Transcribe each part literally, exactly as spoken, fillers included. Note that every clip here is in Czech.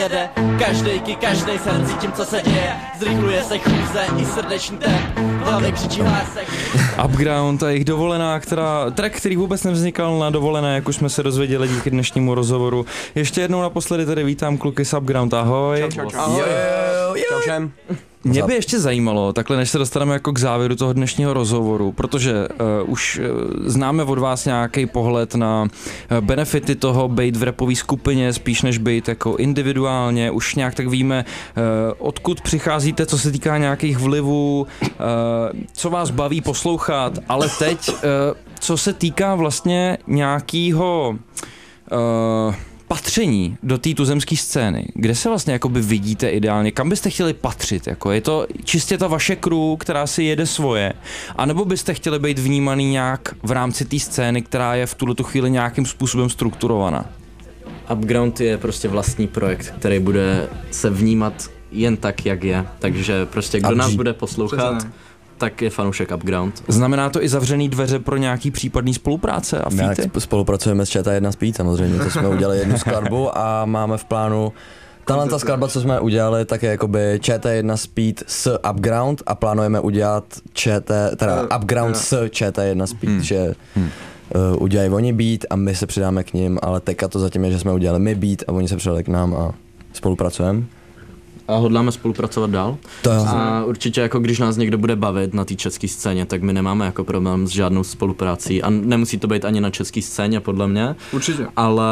jede, každej ki, každej se cítím, co se děje, zrychluje se chůze i srdeční temp, v hlavě křičí hlásek. Upground a jejich dovolená, která, track, který vůbec nevznikal na dovolené, jak už jsme se dozvěděli díky dnešnímu rozhovoru. Ještě jednou naposledy tady vítám kluky z Upground, ahoj. Čau, čau, čau. Ahoj. Jo, jo. Čau všem. Mě by ještě zajímalo, takhle než se dostaneme jako k závěru toho dnešního rozhovoru, protože uh, už uh, známe od vás nějaký pohled na uh, benefity toho být v rapové skupině, spíš než být jako individuálně, už nějak tak víme, uh, odkud přicházíte, co se týká nějakých vlivů, uh, co vás baví poslouchat, ale teď, uh, co se týká vlastně nějakého uh, patření do té tuzemské scény, kde se vlastně jakoby vidíte ideálně, kam byste chtěli patřit, jako je to čistě ta vaše crew, která si jede svoje, anebo byste chtěli být vnímaný nějak v rámci té scény, která je v tuhletu chvíli nějakým způsobem strukturovaná? Upground je prostě vlastní projekt, který bude se vnímat jen tak, jak je, takže prostě kdo nás bude poslouchat, tak je fanoušek Upground. Znamená to i zavřený dveře pro nějaký případný spolupráce a featy? My spolupracujeme s Č T jedna Speed samozřejmě, to jsme udělali jednu skladbu a máme v plánu tahle ta skladba, co jsme udělali, tak je jakoby Č T jedna Speed s Upground a plánujeme udělat Č T, teda Upground s Č T jedna Speed, hmm. že hmm. Uh, udělají oni beat a my se přidáme k nim, ale teďka to zatím je, že jsme udělali my beat a oni se přidali k nám a spolupracujeme. A hodláme spolupracovat dál. To jo. A určitě jako když nás někdo bude bavit na té české scéně, tak my nemáme jako problém s žádnou spoluprací a nemusí to být ani na české scéně podle mě. Určitě. Ale,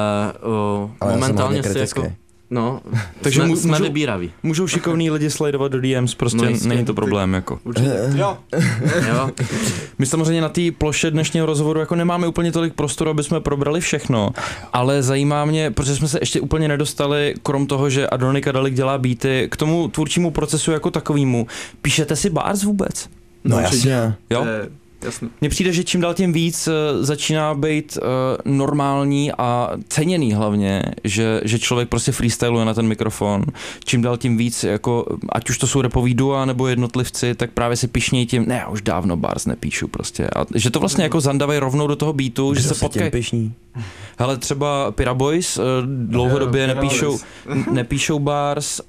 o, ale momentálně si jako... No, takže jsme, jsme vybíraví. Můžou šikovní lidi sledovat do D Ms, prostě no jistě, není to problém, jako. Určitě. Jo. jo. My samozřejmě na té ploše dnešního rozhovoru jako nemáme úplně tolik prostoru, aby jsme probrali všechno, ale zajímá mě, protože jsme se ještě úplně nedostali, krom toho, že Adonika Dalik dělá beaty, k tomu tvůrčímu procesu jako takovému. Píšete si bars vůbec? No, no jasně. Jo? Jasně. Mně přijde, že čím dál tím víc uh, začíná být uh, normální a ceněný hlavně, že, že člověk prostě freestyluje na ten mikrofon. Čím dál tím víc, jako, ať už to jsou rapový dua nebo jednotlivci, tak právě si pišnějí tím, ne, já už dávno bars nepíšu prostě. A že to vlastně jako zandávají rovnou do toho beatu, že se potkají. Hele, třeba Pira Boys uh, dlouhodobě nepíšou, nepíšou bars, uh,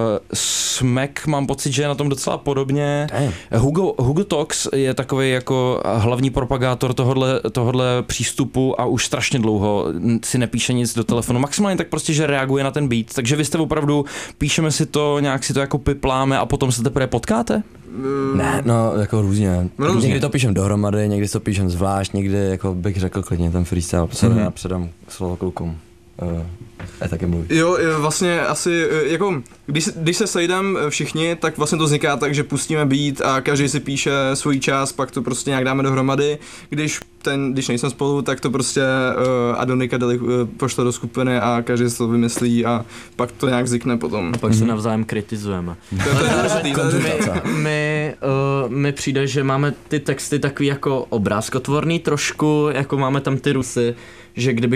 Smack mám pocit, že je na tom docela podobně. Hugo, Hugo Tox je takový jako hlavní propagátor tohodle, tohodle přístupu a už strašně dlouho si nepíše nic do telefonu. Maximálně tak prostě, že reaguje na ten beat. Takže vy jste opravdu, píšeme si to, nějak si to jako pipláme a potom se teprve potkáte? Ne, no jako různě. různě. Někdy to píšem dohromady, někdy to píšem zvlášť, někdy jako bych řekl klidně ten freestyle, protože mm-hmm. já předám slovo klukům. Uh, je taky mluví. Jo, vlastně asi, jako, když, když se sejdem všichni, tak vlastně to vzniká tak, že pustíme beat a každý si píše svůj čas, pak to prostě nějak dáme dohromady. Když ten, když nejsem spolu, tak to prostě uh, Adonika Dalik uh, pošle do skupiny a každý si to vymyslí a pak to nějak vznikne potom. A pak mm-hmm. se navzájem kritizujeme. To, to je důležitý, my, my, uh, my přijde, že máme ty texty takový jako obrázkotvorný trošku, jako máme tam ty rusy, že kdyby